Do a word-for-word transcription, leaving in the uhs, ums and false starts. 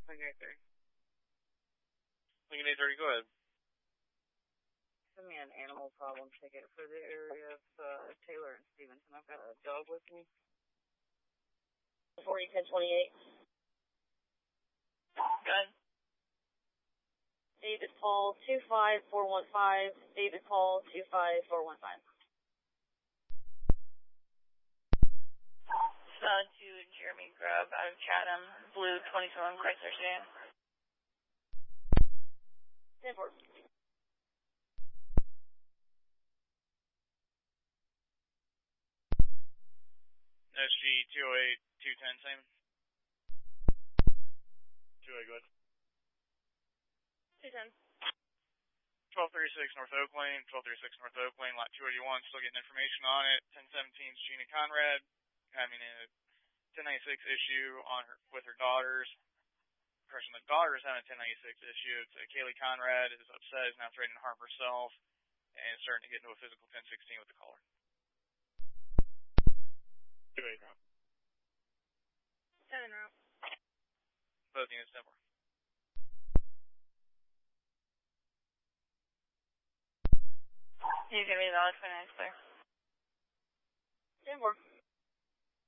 Lincoln eight thirty. Lincoln eight thirty, go ahead. Send me an animal problem ticket for the area of uh, Taylor and Stevenson. I've got a dog with me. forty ten twenty-eight. Good. David Paul two five four one five. David Paul two five four one five. Uh, to Jeremy Grubb out of Chatham, blue twenty-seven Chrysler sedan. ten four. S G two oh eight two ten, same. two oh eight, go ahead. two ten. twelve thirty-six North Oak Lane, twelve thirty-six North Oak Lane, lot two eighty-one, still getting information on it. ten seventeen is Gina Conrad, having a ten ninety-six issue on her with her daughters. Person, the daughter is having a ten ninety-six issue. It's uh, Kaylee Conrad is upset, is now threatening to harm herself, and is starting to get into a physical ten sixteen with the caller. two eight route. seven route. Both units, ten four. You can read the Alex twenty-nine, clear. ten four.